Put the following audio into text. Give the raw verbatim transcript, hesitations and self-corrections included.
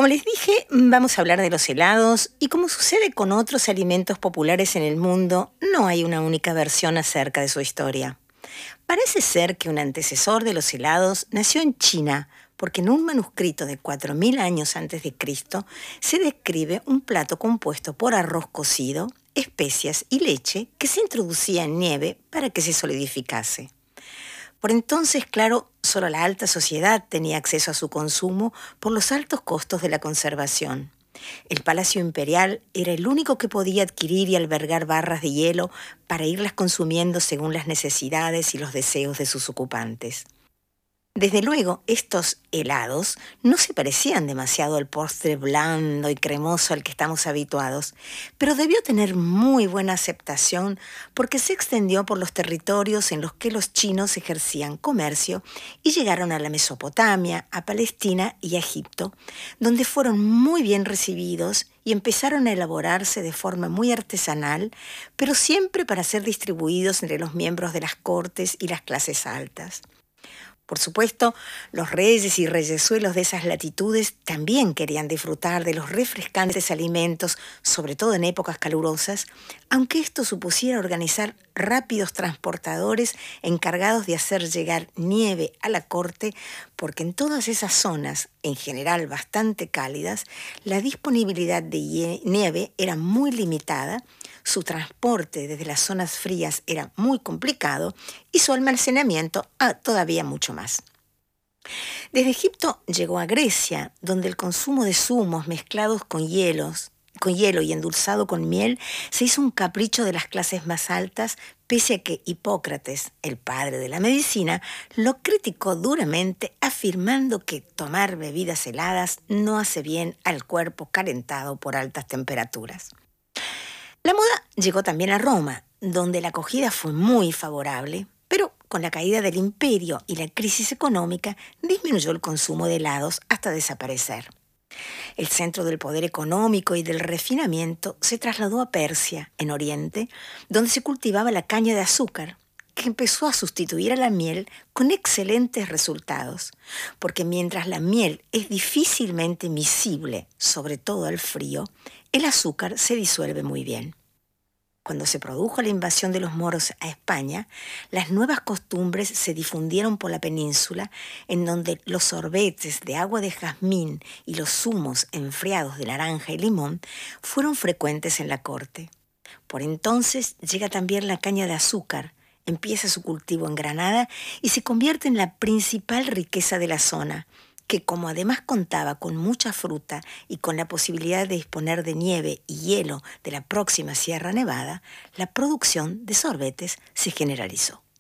Como les dije, vamos a hablar de los helados y como sucede con otros alimentos populares en el mundo, no hay una única versión acerca de su historia. Parece ser que un antecesor de los helados nació en China, porque en un manuscrito de cuatro mil años antes de Cristo se describe un plato compuesto por arroz cocido, especias y leche que se introducía en nieve para que se solidificase. Por entonces, claro, solo la alta sociedad tenía acceso a su consumo por los altos costos de la conservación. El Palacio Imperial era el único que podía adquirir y albergar barras de hielo para irlas consumiendo según las necesidades y los deseos de sus ocupantes. Desde luego, estos helados no se parecían demasiado al postre blando y cremoso al que estamos habituados, pero debió tener muy buena aceptación porque se extendió por los territorios en los que los chinos ejercían comercio y llegaron a la Mesopotamia, a Palestina y a Egipto, donde fueron muy bien recibidos y empezaron a elaborarse de forma muy artesanal, pero siempre para ser distribuidos entre los miembros de las cortes y las clases altas. Por supuesto, los reyes y reyesuelos de esas latitudes también querían disfrutar de los refrescantes alimentos, sobre todo en épocas calurosas, aunque esto supusiera organizar rápidos transportadores encargados de hacer llegar nieve a la corte, porque en todas esas zonas, en general bastante cálidas, la disponibilidad de nieve era muy limitada, su transporte desde las zonas frías era muy complicado y su almacenamiento ah, todavía mucho más. Desde Egipto llegó a Grecia, donde el consumo de zumos mezclados con hielos, con hielo y endulzado con miel se hizo un capricho de las clases más altas, pese a que Hipócrates, el padre de la medicina, lo criticó duramente, afirmando que tomar bebidas heladas no hace bien al cuerpo calentado por altas temperaturas. La moda llegó también a Roma, donde la acogida fue muy favorable, pero con la caída del imperio y la crisis económica disminuyó el consumo de helados hasta desaparecer. El centro del poder económico y del refinamiento se trasladó a Persia, en Oriente, donde se cultivaba la caña de azúcar, que empezó a sustituir a la miel con excelentes resultados, porque mientras la miel es difícilmente miscible, sobre todo al frío, el azúcar se disuelve muy bien. Cuando se produjo la invasión de los moros a España, las nuevas costumbres se difundieron por la península, en donde los sorbetes de agua de jazmín y los zumos enfriados de naranja y limón fueron frecuentes en la corte. Por entonces llega también la caña de azúcar, empieza su cultivo en Granada y se convierte en la principal riqueza de la zona, que como además contaba con mucha fruta y con la posibilidad de disponer de nieve y hielo de la próxima Sierra Nevada, la producción de sorbetes se generalizó.